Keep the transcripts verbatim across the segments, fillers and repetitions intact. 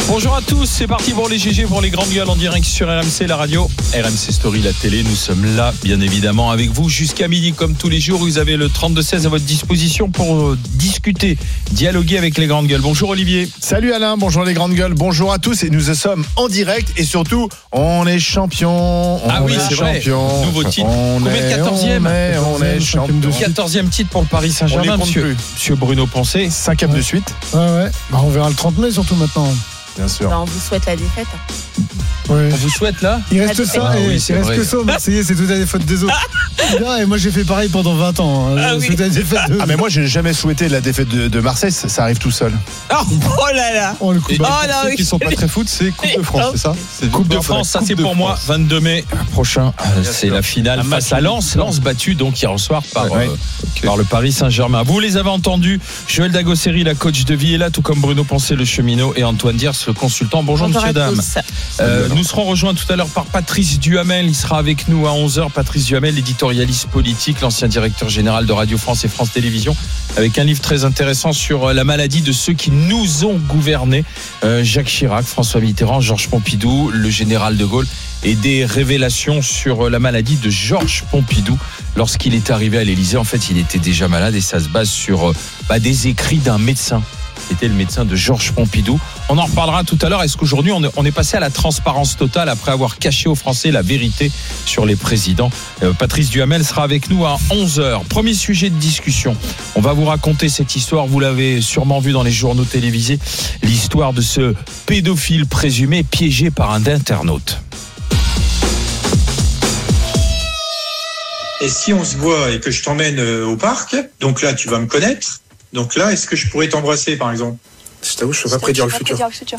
Bonjour à tous, c'est parti pour les G G, pour les grandes gueules en direct sur R M C, la radio, R M C Story, la télé. Nous sommes là, bien évidemment, avec vous jusqu'à midi, comme tous les jours. Vous avez le trente-deux seize à votre disposition pour discuter, dialoguer avec les grandes gueules. Bonjour Olivier. Salut Alain, bonjour les grandes gueules, bonjour à tous. Et nous sommes en direct et surtout, on est champion. Ah oui, c'est vrai. Nouveau titre. On Combien de quatorzième On est, on est champion. quatorzième titre pour le Paris Saint-Germain, monsieur, monsieur Bruno Poncet. Cinquième ouais. de suite. Ouais, ouais. Bah, on verra le trente mai surtout maintenant. Bien sûr. Bah, on vous souhaite la défaite. Ouais. On vous souhaite là. Il reste ça, ah, et oui, il reste vrai. que ça. Marseillais, c'est tout à des fautes des autres. Et moi, j'ai fait pareil pendant vingt ans. Hein. Ah, oui. de... ah mais moi, j'ai jamais souhaité la défaite de, de Marseille. Ça, ça arrive tout seul. Oh, oh là là. Oh, le coup et, oh, là, ceux oui. qui sont pas très foot, c'est Coupe de France, c'est ça c'est Coupe de France, ça c'est pour France. Moi. vingt-deux mai prochain, euh, c'est la finale un face à Lens. Lens battu donc hier au soir par, ouais, euh, okay. par le Paris Saint-Germain. Vous les avez entendus. Joël Dagosseri, la coach de vie, est là, tout comme Bruno Poncet, le cheminot, et Antoine Diers, le consultant. Bonjour, Bonjour monsieur, dame. Euh, nous serons rejoints tout à l'heure par Patrice Duhamel. Il sera avec nous à onze heures. Patrice Duhamel, éditorialiste politique, l'ancien directeur général de Radio France et France Télévisions, avec un livre très intéressant sur la maladie de ceux qui nous ont gouvernés. Euh, Jacques Chirac, François Mitterrand, Georges Pompidou, le général de Gaulle, et des révélations sur la maladie de Georges Pompidou. Lorsqu'il est arrivé à l'Élysée, en fait, il était déjà malade et ça se base sur bah, des écrits d'un médecin. C'était le médecin de Georges Pompidou. On en reparlera tout à l'heure. Est-ce qu'aujourd'hui, on est passé à la transparence totale après avoir caché aux Français la vérité sur les présidents? euh, Patrice Duhamel sera avec nous à onze heures. Premier sujet de discussion. On va vous raconter cette histoire. Vous l'avez sûrement vu dans les journaux télévisés. L'histoire de ce pédophile présumé piégé par un internaute. Et si on se voit et que je t'emmène au parc, donc là, tu vas me connaître. Donc là, est-ce que je pourrais t'embrasser, par exemple? Je t'avoue, je ne peux pas prédire le futur. Prédire le futur.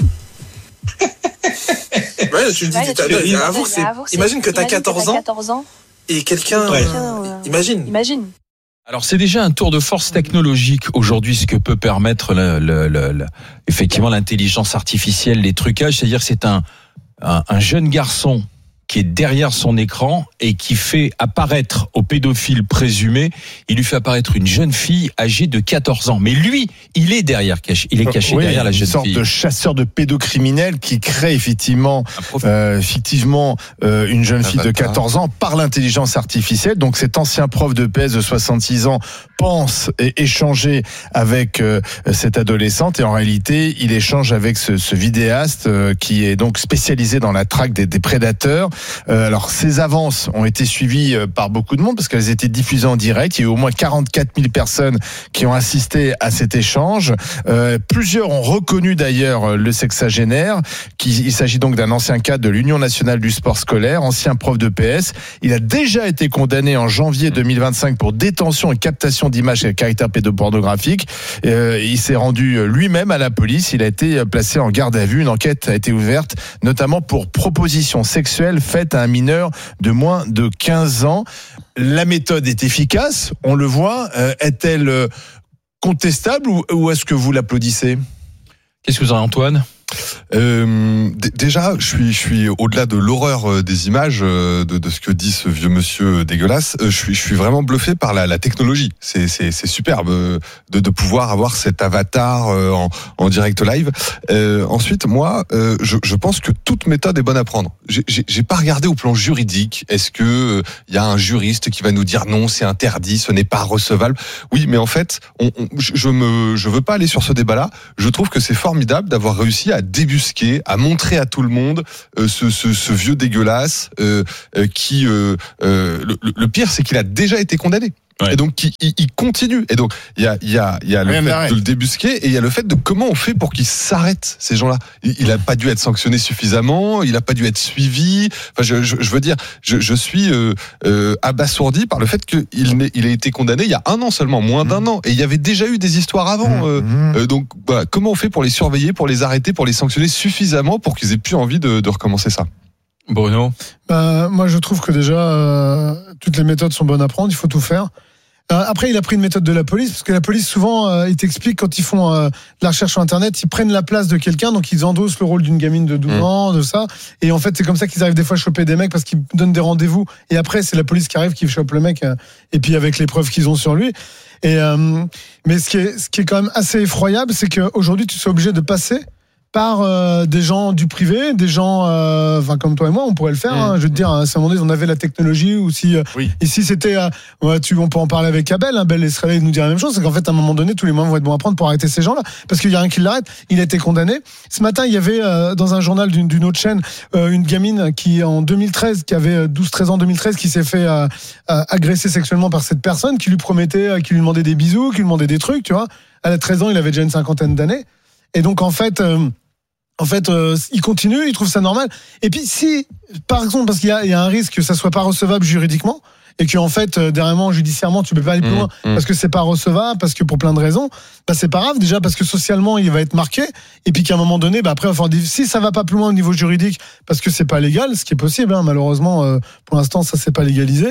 Ouais, je dis, ouais, avoue, c'est, imagine que tu as quatorze ans et quelqu'un... Ouais. Euh, imagine. Imagine. Alors c'est déjà un tour de force technologique aujourd'hui, ce que peut permettre le, le, le, le, effectivement l'intelligence artificielle, les trucages. C'est-à-dire que c'est un, un, un jeune garçon qui est derrière son écran et qui fait apparaître au pédophile présumé, il lui fait apparaître une jeune fille âgée de quatorze ans. Mais lui, il est derrière, il est caché oui, derrière la jeune fille. Une sorte de chasseur de pédocriminels qui crée effectivement, euh, fictivement euh, une jeune fille de quatorze ans par l'intelligence artificielle. Donc cet ancien prof de P S de soixante-six ans pense et échanger avec euh, cette adolescente et en réalité, il échange avec ce, ce vidéaste euh, qui est donc spécialisé dans la traque des, des prédateurs. Euh, alors ces avances ont été suivies euh, par beaucoup de monde parce qu'elles étaient diffusées en direct. Il y a eu au moins quarante-quatre mille personnes qui ont assisté à cet échange. Euh, plusieurs ont reconnu d'ailleurs le sexagénaire. Qui, il s'agit donc d'un ancien cadre de l'Union nationale du sport scolaire, ancien prof de P S. Il a déjà été condamné en janvier deux mille vingt-cinq pour détention et captation d'images à caractère pédopornographique. Euh, il s'est rendu lui-même à la police. Il a été placé en garde à vue. Une enquête a été ouverte, notamment pour proposition sexuelle faite à un mineur de moins de quinze ans. La méthode est efficace, on le voit. Euh, est-elle contestable ou, ou est-ce que vous l'applaudissez? Qu'est-ce que vous en avez, Antoine? Euh, d- déjà, je suis, je suis au-delà de l'horreur des images, de, de ce que dit ce vieux monsieur dégueulasse. Je suis, je suis vraiment bluffé par la, la technologie. C'est, c'est, c'est superbe de, de pouvoir avoir cet avatar en, en direct live. Euh, ensuite, moi, je, je pense que toute méthode est bonne à prendre. J'ai, j'ai, j'ai pas regardé au plan juridique. Est-ce que il y a un juriste qui va nous dire non, c'est interdit, ce n'est pas recevable? Oui, mais en fait, on, on, je me, je veux pas aller sur ce débat-là. Je trouve que c'est formidable d'avoir réussi à débusquer, à montrer à tout le monde euh, ce, ce, ce vieux dégueulasse euh, euh, qui, euh, euh, le, le pire, c'est qu'il a déjà été condamné. Ouais. Et donc il, il continue. Et donc il y a, il y a, il y a le Rien fait d'arrête. de le débusquer et il y a le fait de comment on fait pour qu'ils s'arrêtent, ces gens-là. Il n'a pas dû être sanctionné suffisamment, il n'a pas dû être suivi. Enfin, je, je, je veux dire, je, je suis euh, euh, abasourdi par le fait qu'il il a été condamné il y a un an seulement, moins mmh. d'un an. Et il y avait déjà eu des histoires avant. Mmh. Euh, euh, donc voilà, comment on fait pour les surveiller, pour les arrêter, pour les sanctionner suffisamment pour qu'ils aient plus envie de, de recommencer ça? Bruno? Bah, moi, je trouve que déjà, euh, toutes les méthodes sont bonnes à prendre, il faut tout faire. Euh, après, il a pris une méthode de la police, parce que la police, souvent, euh, ils t'expliquent quand ils font euh, de la recherche sur Internet, ils prennent la place de quelqu'un, donc ils endossent le rôle d'une gamine de douze mmh. ans, de ça. Et en fait, c'est comme ça qu'ils arrivent des fois à choper des mecs, parce qu'ils donnent des rendez-vous. Et après, c'est la police qui arrive, qui chope le mec, euh, et puis avec les preuves qu'ils ont sur lui. Et, euh, mais ce qui est, ce qui est quand même assez effroyable, c'est qu'aujourd'hui, tu sois obligé de passer par euh, des gens du privé, des gens, euh, enfin comme toi et moi, on pourrait le faire. Mmh. Hein, je veux te dire, hein, si à un moment donné on avait la technologie, ou si euh, oui. ici c'était, euh, ouais, tu, on peut en parler avec Abel. Abel hein, Israël nous dire la même chose, c'est qu'en fait à un moment donné tous les moyens vont être bons à prendre pour arrêter ces gens-là, parce qu'il y a rien qui l'arrête. Il a été condamné. Ce matin, il y avait euh, dans un journal d'une, d'une autre chaîne euh, une gamine qui en deux mille treize, qui avait douze treize ans, deux mille treize, qui s'est fait euh, euh, agresser sexuellement par cette personne, qui lui promettait, euh, qui lui demandait des bisous, qui lui demandait des trucs, tu vois. Elle a treize ans, il avait déjà une cinquantaine d'années, et donc en fait. Euh, En fait, euh, il continue, il trouve ça normal. Et puis, si, par exemple, parce qu'il y a, il y a un risque que ça soit pas recevable juridiquement, et qu'en fait, euh, derrière, judiciairement, tu peux pas aller plus loin, mmh, mmh. parce que c'est pas recevable, parce que pour plein de raisons, bah, c'est pas grave. Déjà, parce que socialement, il va être marqué. Et puis qu'à un moment donné, bah, après, enfin, si ça va pas plus loin au niveau juridique, parce que c'est pas légal, ce qui est possible, hein, malheureusement, euh, pour l'instant, ça c'est pas légalisé.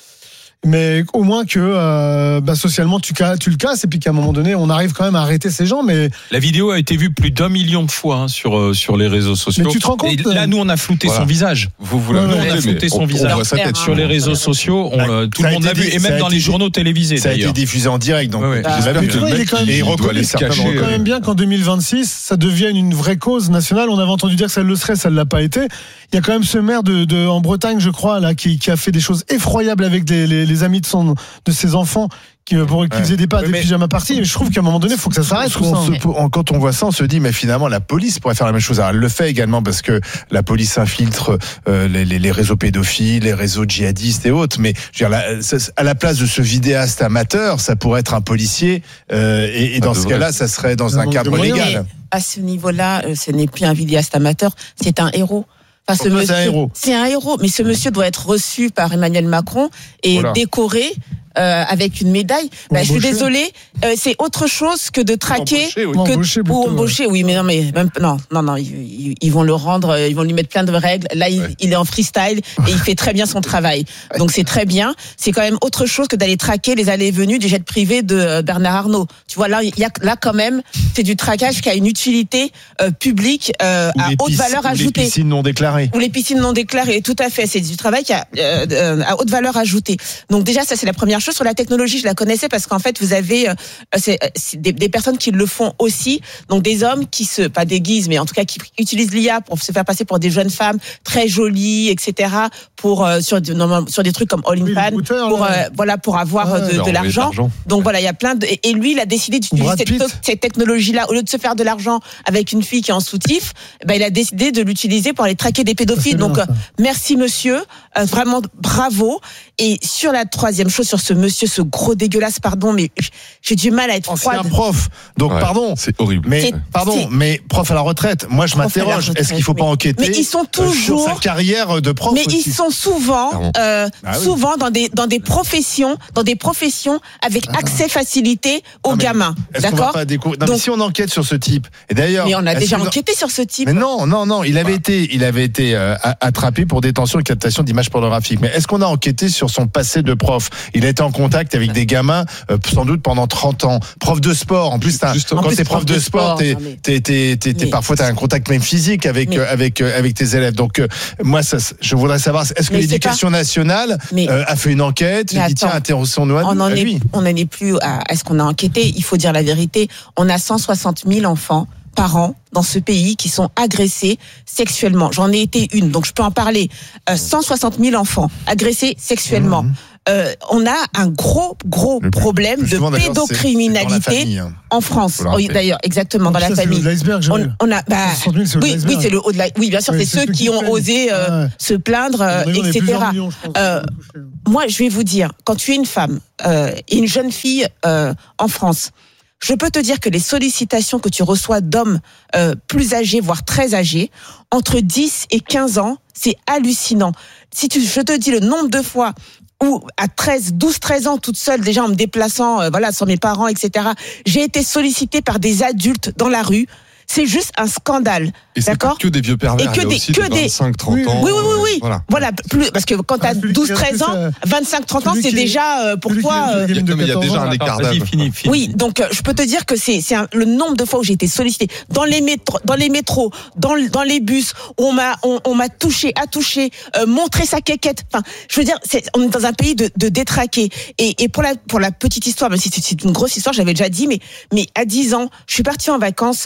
Mais au moins que euh, bah, socialement tu, tu le casses, et puis qu'à un moment donné on arrive quand même à arrêter ces gens. Mais la vidéo a été vue plus d'un million de fois hein, sur euh, sur les réseaux sociaux. Mais tu te rends compte, et là nous on a flouté voilà. son visage. Vous vous l'avez ouais, on a flouté son on, visage on sa tête, sur les réseaux sociaux. On, euh, tout le monde l'a vu, et même dans les journaux télévisés. Ça a été diffusé en direct, donc ouais, ouais. Ah, vu que il est quand même, et il reconnaît certainement quand même bien qu'en deux mille vingt-six ça devienne une vraie cause nationale. On avait entendu dire que ça le serait, ça ne l'a pas été. Il y a quand même ce maire de, de en Bretagne, je crois, là, qui, qui a fait des choses effroyables avec les, les, les amis de son de ses enfants. Qui, pour qu'ils faisaient des pas ouais, des pyjamas parties. Mais je trouve qu'à un moment donné, il faut que ça s'arrête. On se, quand on voit ça, on se dit, mais finalement, la police pourrait faire la même chose. Alors, elle le fait également parce que la police infiltre euh, les, les, les réseaux pédophiles, les réseaux djihadistes et autres. Mais je veux dire, la, à la place de ce vidéaste amateur, ça pourrait être un policier. Euh, et, et dans ce cas-là, ça serait dans un cadre légal. À ce niveau-là, ce n'est plus un vidéaste amateur, c'est un héros. Enfin, ce monsieur, c'est un héros. C'est un héros, mais ce monsieur doit être reçu par Emmanuel Macron et voilà. décoré. Euh, avec une médaille, bah, je suis désolée, euh, c'est autre chose que de traquer, embaucher, oui. que embaucher, ou embaucher, ouais. oui, mais non, mais même, non, non, non, ils, ils vont le rendre, ils vont lui mettre plein de règles. Là, il, ouais. il est en freestyle et il fait très bien son travail. Donc c'est très bien. C'est quand même autre chose que d'aller traquer les allées et venues du jet privé de Bernard Arnault. Tu vois, là, il y a là quand même, c'est du traquage qui a une utilité euh, publique euh, à haute piscines, valeur ajoutée. Ou les piscines non déclarées. Ou les piscines non déclarées, tout à fait. C'est du travail qui a euh, euh, à haute valeur ajoutée. Donc déjà, ça c'est la première chose. Sur la technologie, je la connaissais parce qu'en fait, vous avez euh, c'est, c'est des, des personnes qui le font aussi. Donc des hommes qui se, pas déguisent, mais en tout cas qui utilisent l'I A pour se faire passer pour des jeunes femmes très jolies, et cetera. Pour euh, sur non, sur des trucs comme All in Pan, oui, pour euh, voilà pour avoir ouais, de, de l'argent. l'argent. Donc voilà, il y a plein de et lui, il a décidé d'utiliser cette, cette technologie-là au lieu de se faire de l'argent avec une fille qui est en soutif. Ben il a décidé de l'utiliser pour aller traquer des pédophiles. Donc bien, merci monsieur, euh, vraiment bravo. Et sur la troisième chose, sur ce monsieur, ce gros dégueulasse, pardon, mais j'ai du mal à être froide. C'est un prof, donc ouais, pardon. C'est horrible. Mais c'est, pardon, c'est... mais prof à la retraite. Moi, je prof m'interroge. Est-ce qu'il faut pas enquêter mais ils sont toujours sur sa carrière de prof? Mais aussi. ils sont souvent, euh, ah oui. souvent dans des dans des professions, dans des professions avec ah. accès facilité aux non, gamins. D'accord. Pas décou... Non, donc, mais si on enquête sur ce type, et d'ailleurs. Mais on a déjà vous... enquêté sur ce type. Mais non, non, non. Il avait ah. été, il avait été euh, attrapé pour détention et captation d'images pornographiques. Mais est-ce qu'on a enquêté sur son passé de prof? Il a été en contact avec des gamins, euh, sans doute pendant trente ans. Prof de sport. En plus, en quand plus, t'es prof de, de sport, t'es, mais... t'es, t'es, t'es, t'es, parfois t'as un contact même physique avec mais... euh, avec euh, avec tes élèves. Donc euh, moi, ça, je voudrais savoir, est-ce que mais l'éducation pas... nationale mais... euh, a fait une enquête? Il dit tiens, interrogons-nous à on en lui. Est, on n'en est plus à est-ce qu'on a enquêté? Il faut dire la vérité. On a cent soixante mille enfants par an dans ce pays qui sont agressés sexuellement. J'en ai été une, donc je peux en parler. Euh, cent soixante mille enfants agressés sexuellement. Mmh. Euh, on a un gros, gros le problème de pédocriminalité famille, hein. en France. Oui, d'ailleurs, exactement, dans ça, la famille. On, on a, bah, mille, c'est oui, oui, c'est le haut de la, oui, bien sûr, oui, c'est, c'est ceux qui ont osé euh, ouais. se plaindre, euh, et cetera. Millions, euh, moi, je vais vous dire, quand tu es une femme euh, et une jeune fille euh, en France, je peux te dire que les sollicitations que tu reçois d'hommes euh, plus âgés, voire très âgés, entre dix et quinze ans, c'est hallucinant. Si tu, je te dis le nombre de fois où à treize, douze, treize ans, toute seule, déjà en me déplaçant, euh, voilà, sans mes parents, et cetera, j'ai été sollicitée par des adultes dans la rue. C'est juste un scandale. Et c'est d'accord? Pas que des vieux pervers, et que il y a des, aussi que des vingt-cinq trente oui, ans. Oui, oui, oui, oui. Voilà. voilà, plus, parce que quand t'as ah, douze, treize ans, vingt-cinq, trente ans, c'est qui, déjà, euh, pour toi, euh, il y a déjà un écart d'âge. Oui, donc, euh, je peux te dire que c'est, c'est un, le nombre de fois où j'ai été sollicitée dans les métros, dans les métros, dans, dans les bus, où on m'a, on, on m'a touché, à toucher, euh, montré sa quéquette. Enfin, je veux dire, c'est, on est dans un pays de, de détraqués. Et, et pour la, pour la petite histoire, même si c'est, c'est une grosse histoire, j'avais déjà dit, mais, mais à dix ans, je suis partie en vacances, euh, à,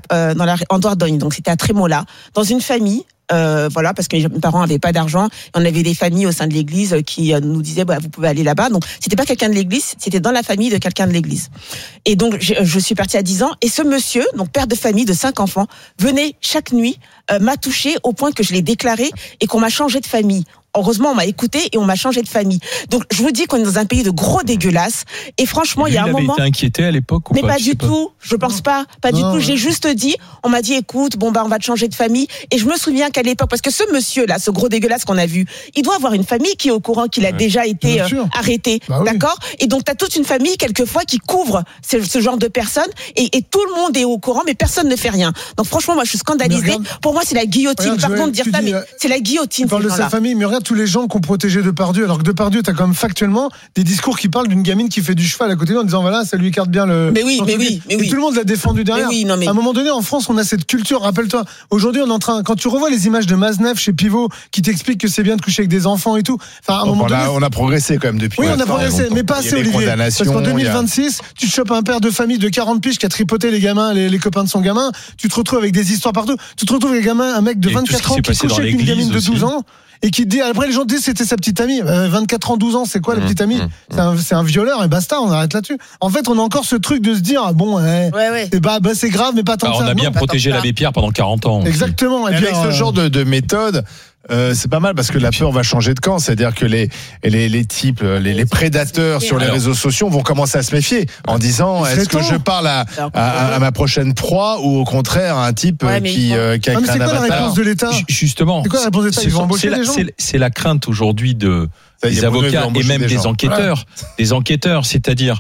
euh, dans la en Dordogne, donc c'était à Trémola, dans une famille. Euh, voilà, parce que mes parents avaient pas d'argent. On avait des familles au sein de l'église qui euh, nous disaient, bah, vous pouvez aller là-bas. Donc, c'était pas quelqu'un de l'église, c'était dans la famille de quelqu'un de l'église. Et donc, je, je suis partie à dix ans. Et ce monsieur, donc père de famille de cinq enfants, venait chaque nuit, euh, m'a touché au point que je l'ai déclaré et qu'on m'a changé de famille. Heureusement, on m'a écouté et on m'a changé de famille. Donc, je vous dis qu'on est dans un pays de gros dégueulasses. Et franchement, il y a un moment. Il avait été inquiété à l'époque ou mais pas, pas du pas. tout. Je pense pas. Pas non, du tout. Ouais. J'ai juste dit, on m'a dit, écoute, bon, bah, on va te changer de famille. Et je me souviens qu'à l'époque, parce que ce monsieur-là, ce gros dégueulasse qu'on a vu, il doit avoir une famille qui est au courant qu'il a ouais. déjà été euh, arrêté. Bah, d'accord? Oui. Et donc, t'as toute une famille, quelquefois, qui couvre ce, ce genre de personnes. Et, et tout le monde est au courant, mais personne ne fait rien. Donc, franchement, moi, je suis scandalisée. Pour moi, c'est la guillotine. Regarde, Pardon de dire ça, dis, mais c'est la guillotine. Tu parles de sa famille, mais regarde tous les gens qu'on protège Depardieu, alors que Depardieu, t'as quand même factuellement des discours qui parlent d'une gamine qui fait du cheval à côté de lui en disant voilà, ça lui écarte bien le. Mais oui, mais oui, mais et oui. tout le monde l'a défendu derrière. Oui, non, mais... À un moment donné, en France, on a cette culture. Rappelle-toi, aujourd'hui, on est en train, quand tu revois les images de Maznev chez Pivot, qui t'explique que c'est bien de coucher avec des enfants et tout. Enfin, à un donc moment on, donné, a, on a progressé quand même depuis. Oui, on a progressé, mais pas assez, Olivier. Parce qu'en deux mille vingt-six, a... tu te chopes un père de famille de quarante piges qui a tripoté les gamins, les, les copains de son gamin. Tu te retrouves avec des histoires partout. Tu te retrouves avec un gamin, un mec de vingt-quatre ans qui couche avec une gamine de douze ans. Et qui dit, après les gens disent c'était sa petite amie. Euh, vingt-quatre ans, douze ans, c'est quoi la petite amie? Mmh, mmh. C'est, un, c'est un violeur et basta, on arrête là-dessus. En fait, on a encore ce truc de se dire, ah bon, eh, ouais, ouais. Et bah, bah c'est grave, mais pas tant Alors, que ça. On a bien non, protégé l'abbé Pierre pendant quarante ans. Exactement. Et, et puis, avec euh... ce genre de, de méthode, Euh, c'est pas mal parce que la peur va changer de camp, c'est-à-dire que les les, les types, les, les prédateurs sur les Alors, réseaux sociaux vont commencer à se méfier en disant est-ce que je parle à, à, à ma prochaine proie ou au contraire à un type ouais, qui, euh, qui a ah, créé un avatar. C'est quoi la réponse de l'État? Justement, c'est quoi la réponse de l'État? Ils vont embaucher les gens. C'est, c'est la crainte aujourd'hui de ça, des avocats et même des, des enquêteurs, ouais. des enquêteurs, c'est-à-dire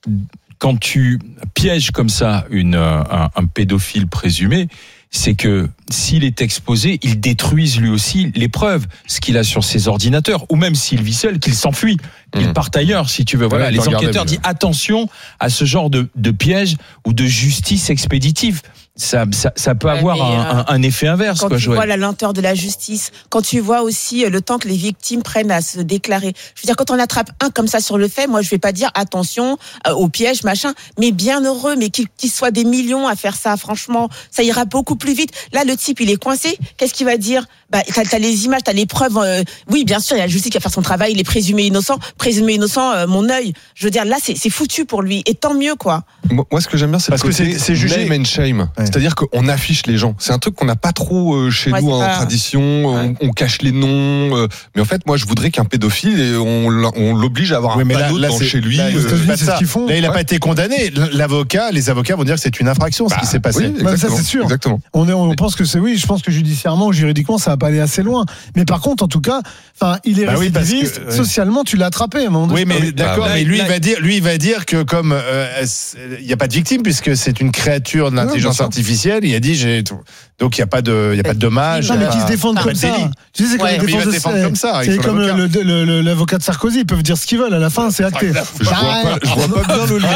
quand tu pièges comme ça une un, un pédophile présumé, c'est que s'il est exposé, il détruise lui aussi les preuves, ce qu'il a sur ses ordinateurs, ou même s'il vit seul, qu'il s'enfuit, qu'il mmh. parte ailleurs, si tu veux. Voilà, ouais, les enquêteurs disent attention à ce genre de, de piège ou de justice expéditive. Ça, ça, ça peut ouais, avoir un, euh, un, un effet inverse. Quand quoi, tu Joël. vois la lenteur de la justice, quand tu vois aussi le temps que les victimes prennent à se déclarer. Je veux dire, quand on attrape un comme ça sur le fait, moi je vais pas dire attention euh, au piège, machin, mais bien heureux, mais qu'il, qu'il soit des millions à faire ça, franchement, ça ira beaucoup plus vite. Là, le type, il est coincé. Qu'est-ce qu'il va dire? Bah, t'as, t'as les images, t'as les preuves. Euh, oui, bien sûr, il y a la justice qui va faire son travail. Il est présumé innocent, présumé innocent. Euh, mon œil, je veux dire, là, c'est, c'est foutu pour lui. Et tant mieux, quoi. Moi, moi ce que j'aime bien, c'est parce que c'est, c'est jugé name and shame. Ouais. C'est-à-dire qu'on affiche les gens. C'est un truc qu'on n'a pas trop euh, chez ouais, nous en pas... tradition. Ouais. On, on cache les noms. Euh, mais en fait, moi, je voudrais qu'un pédophile, on, on l'oblige à avoir ouais, un panneau devant chez lui. Là, euh, c'est c'est ce qu'ils font. Là, il n'a ouais. pas été condamné. L'avocat, les avocats vont dire que c'est une infraction, bah, ce qui s'est passé. Oui, bah, ça, c'est sûr. Exactement. On, est, on pense que c'est oui. Je pense que judiciairement, juridiquement, ça va pas aller assez loin. Mais par contre, en tout cas, enfin, il est bah récidiviste. Oui, que, socialement, tu l'as attrapé. À un moment oui, mais ah, d'accord. Bah, mais lui, là, il va dire, lui, il va dire que comme il euh, n'y a pas de victime puisque c'est une créature de l'intelligence artificielle, il a dit j'ai tout. Donc il y a pas de il y a pas de dommage. Non, mais qui se défendent comme ça. Tu sais, c'est comme les défenses comme ça. C'est comme l'avocat de Sarkozy, ils peuvent dire ce qu'ils veulent. À la fin, c'est acté. Je vois pas bien le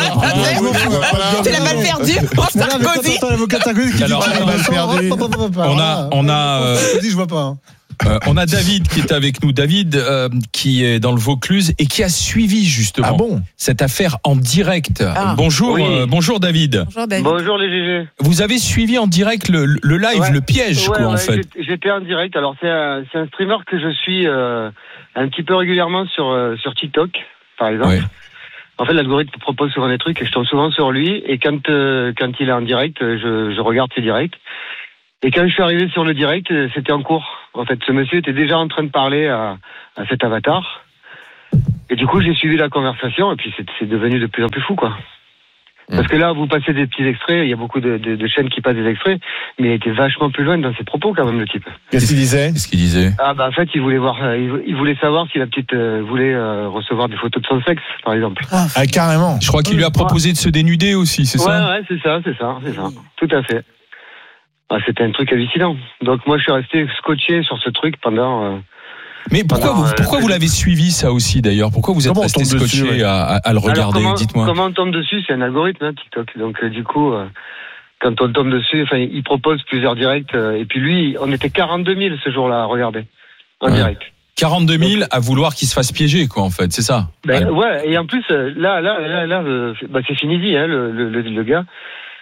lien. Tu l'as mal perdu. Sarkozy. L'avocat de Sarkozy qui dit mal perdu. On a on a. Je vois pas. Euh, on a David qui est avec nous. David euh, qui est dans le Vaucluse et qui a suivi justement ah bon cette affaire en direct. Ah. Bonjour, oui. euh, bonjour David. Bonjour David. Bonjour les G G. Vous avez suivi en direct le, le live, ouais. le piège ouais, quoi ouais, en fait. J'étais en direct. Alors c'est un, c'est un streamer que je suis euh, un petit peu régulièrement sur euh, sur TikTok par exemple. Ouais. En fait, l'algorithme propose souvent des trucs et je tombe souvent sur lui. Et quand euh, quand il est en direct, je, je regarde ses directs. Et quand je suis arrivé sur le direct, c'était en cours. En fait, ce monsieur était déjà en train de parler à, à cet avatar. Et du coup, j'ai suivi la conversation et puis c'est, c'est devenu de plus en plus fou, quoi. Parce que là, vous passez des petits extraits, il y a beaucoup de, de, de chaînes qui passent des extraits, mais il était vachement plus loin dans ses propos, quand même, le type. Qu'est-ce qu'il disait Qu'est-ce qu'il disait Ah, bah, en fait, il voulait voir, il, il voulait savoir si la petite euh, voulait euh, recevoir des photos de son sexe, par exemple. Ah, carrément. Je crois qu'il lui a proposé de se dénuder aussi, c'est ouais, ça? Ouais, ouais, c'est ça, c'est ça, c'est ça. Tout à fait. Ah, c'était un truc hallucinant. Donc moi, je suis resté scotché sur ce truc pendant. Euh, Mais pourquoi pendant, vous pourquoi euh, vous l'avez suivi ça aussi d'ailleurs? Pourquoi vous êtes comment resté scotché dessus, ouais. à, à le regarder? Alors, comment, dites-moi. Comment on tombe dessus? C'est un algorithme, hein, TikTok. Donc euh, du coup, euh, quand on tombe dessus, enfin, il propose plusieurs directs. Euh, et puis lui, on était quarante-deux mille ce jour-là à regarder en ouais. direct. quarante-deux mille à vouloir qu'il se fasse piéger, quoi, en fait, c'est ça? Ben, ouais. ouais, et en plus, là, là, là, là, euh, bah, c'est fini dit, hein, le, le, le, le gars.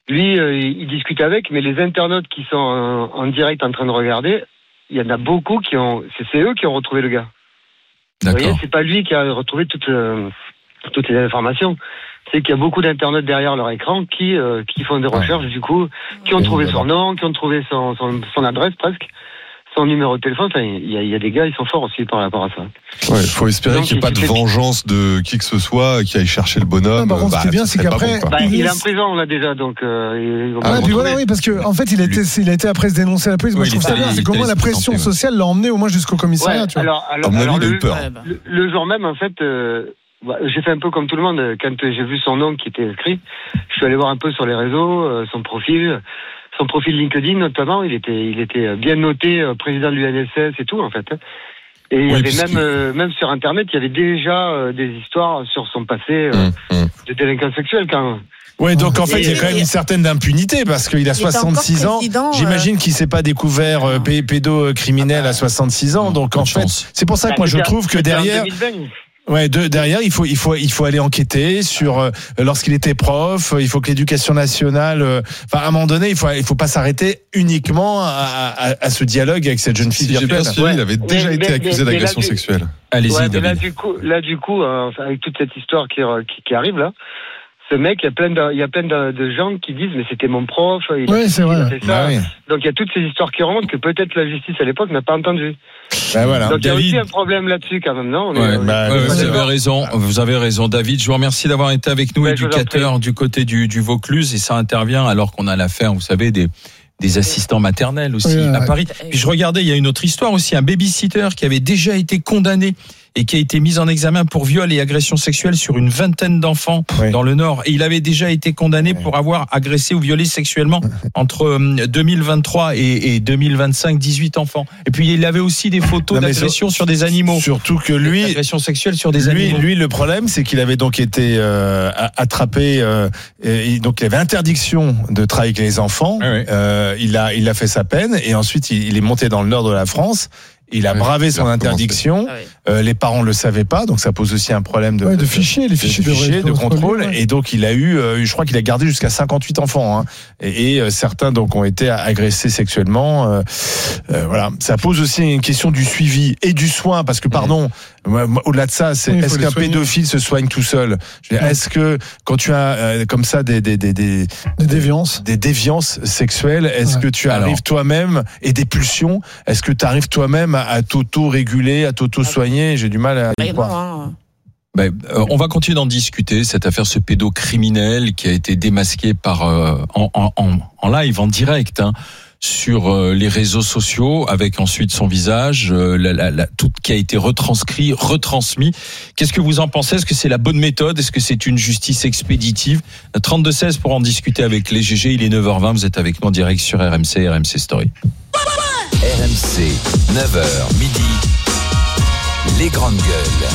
lui, euh, il discute avec, mais les internautes qui sont en, en direct en train de regarder, il y en a beaucoup qui ont, c'est, c'est eux qui ont retrouvé le gars. D'accord. Vous voyez, c'est pas lui qui a retrouvé toutes, euh, toutes les informations. C'est qu'il y a beaucoup d'internautes derrière leur écran qui, euh, qui font des recherches, ouais. du coup, qui ont Et trouvé voilà. son nom, qui ont trouvé son, son, son adresse presque, son numéro de téléphone. Enfin, il y a, il y a des gars, ils sont forts aussi par rapport à ça. Ouais, il faut espérer Donc, qu'il n'y ait pas de fait... vengeance de qui que ce soit qui aille chercher le bonhomme. Non, par contre, bah, ce qui est bien, c'est qu'après, bon, bah, il, il est est en prison là déjà, donc. Euh, ah, puis voilà, oui, parce que en fait, il a été, il a été après se dénoncer à la police. Moi, oui, je trouve ça bien. C'est qu'au moins la pression sociale l'a emmené au moins jusqu'au commissariat. Ouais, tu vois. alors, alors, à mon alors avis, il a le, eu peur. le, le jour même, en fait. Euh, Bah, j'ai fait un peu comme tout le monde. Quand j'ai vu son nom qui était inscrit, je suis allé voir un peu sur les réseaux, euh, son profil, son profil LinkedIn notamment. Il était, il était bien noté, euh, président de l'U N S S et tout en fait. Et il y oui, avait même, euh, même sur Internet, il y avait déjà euh, des histoires sur son passé euh, mmh, mmh. de délinquant sexuel quand même. Ouais, donc en fait, Et- il y a quand même une certaine impunité parce qu'il a Il était soixante-six encore ans. président, euh. J'imagine qu'il s'est pas découvert euh, pé- pédocriminel à soixante-six ans. Donc en de fait, chance. c'est pour ça que moi je C'était- trouve que c'était en derrière, deux mille vingt. ouais, de, derrière, il faut, il faut, il faut aller enquêter sur euh, lorsqu'il était prof. Il faut que l'éducation nationale, euh, enfin à un moment donné, il faut, il faut pas s'arrêter uniquement à, à, à ce dialogue avec cette jeune fille Si j'ai bien virtuelle. suivi, Ouais. il avait déjà Mais- été mais- accusé mais- mais d'agression là, tu- sexuelle. Allez-y, Ouais, mais là David. du coup, là du coup, euh, avec toute cette histoire qui, qui, qui arrive là, ce mec, il y a plein de, il y a plein de, de gens qui disent mais c'était mon prof, il, Ouais, a, c'est il vrai. a fait ça. Bah oui. Donc il y a toutes ces histoires qui remontent que peut-être la justice à l'époque n'a pas entendu. Bah voilà. Donc il y a David. aussi un problème là-dessus quand même, non? On est- Ouais, on est- bah, ouais, ouais, vous ouais. avez raison, vous avez raison, David. Je vous remercie d'avoir été avec nous, Ouais, je vous en éducateur du côté du, du Vaucluse, et ça intervient alors qu'on a l'affaire, vous savez, des des assistants maternels aussi Oui, à ouais. Paris. Puis je regardais, il y a une autre histoire aussi, un babysitter qui avait déjà été condamné et qui a été mis en examen pour viol et agression sexuelle sur une vingtaine d'enfants Oui. dans le Nord. Et il avait déjà été condamné Oui. pour avoir agressé ou violé sexuellement entre euh, deux mille vingt-trois et, et deux mille vingt-cinq dix-huit enfants. Et puis il avait aussi des photos Non, mais d'agression sur- sur des animaux. Surtout que lui, Agression sexuelle sur des lui, animaux. lui, le problème, c'est qu'il avait donc été euh, a- attrapé. Euh, et donc, il avait interdiction de travailler avec les enfants. Ah oui. Euh, il a, il a fait sa peine et ensuite il, il est monté dans le nord de la France. Il a Oui, bravé il a son recommencé. interdiction. Ah ouais. Euh, les parents le savaient pas, donc ça pose aussi un problème de, Ouais, de fichiers, les de, fichiers de, de, fichiers, de contrôle. ouais. Et donc il a eu, euh, je crois qu'il a gardé jusqu'à cinquante-huit enfants. Hein. Et, et euh, certains donc ont été agressés sexuellement. Euh, euh, voilà, ça pose aussi une question du suivi et du soin, parce que pardon, moi, moi, au-delà de ça, c'est Oui, il faut est-ce les qu'un soigner. pédophile se soigne tout seul? Je veux dire, Ouais. Est-ce que quand tu as euh, comme ça des des des des, Des déviances. des déviances sexuelles, est-ce Ouais. que tu Alors. arrives toi-même et des pulsions? Est-ce que tu arrives toi-même à, à t'auto-réguler, à t'auto-soigner? J'ai du mal à y Ouais, croire. non, hein. Ben, euh, on va continuer d'en discuter, cette affaire, ce pédocriminel qui a été démasqué par euh, en, en, en, en live, en direct, hein, sur euh, les réseaux sociaux, avec ensuite son visage, euh, la, la, la, tout qui a été retranscrit, retransmis. Qu'est-ce que vous en pensez? Est-ce que c'est la bonne méthode? Est-ce que c'est une justice expéditive? trente-deux seize pour en discuter avec les G G. Il est neuf heures vingt, vous êtes avec nous en direct sur R M C, R M C Story. R M C, neuf heures midi, les grandes gueules.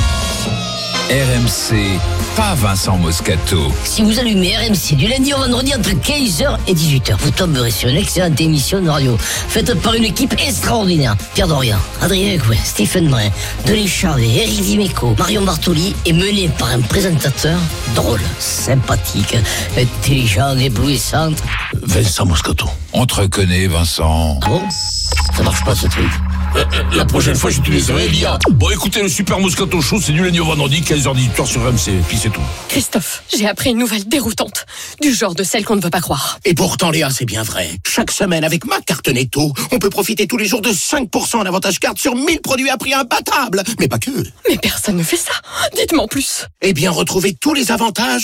R M C, pas Vincent Moscato. Si vous allumez R M C du lundi au vendredi entre quinze heures et dix-huit heures, vous tomberez sur une excellente émission de radio faite par une équipe extraordinaire. Pierre Dorian, Adrien Coué, Stephen Brun, Denis Charvet, Eric Dimeco, Marion Bartoli et mené par un présentateur drôle, sympathique, intelligent, éblouissant. Vincent Moscato. On te reconnaît, Vincent. Ah bon? Ça marche pas ce truc. La prochaine fois, j'utiliserai l'I A. Bon, écoutez, le Super Moscato Show, c'est du lundi au vendredi, quinze heures dix-huit heures sur R M C, puis c'est tout. Christophe, j'ai appris une nouvelle déroutante, du genre de celle qu'on ne veut pas croire. Et pourtant, Léa, c'est bien vrai. Chaque semaine, avec ma carte Netto, on peut profiter tous les jours de cinq pour cent en avantage carte sur mille produits à prix imbattable. Mais pas que. Mais personne ne fait ça. Dites-moi en plus. Eh bien, retrouvez tous les avantages